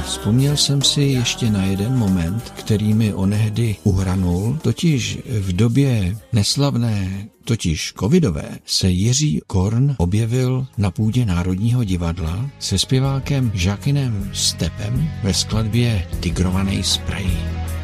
Vzpomněl jsem si ještě na jeden moment, který mi onehdy uhranul, totiž v době neslavné, totiž covidové, se Jiří Korn objevil na půdě Národního divadla se zpěvákem Jacquinem Steppem ve skladbě Tigrovanej spray.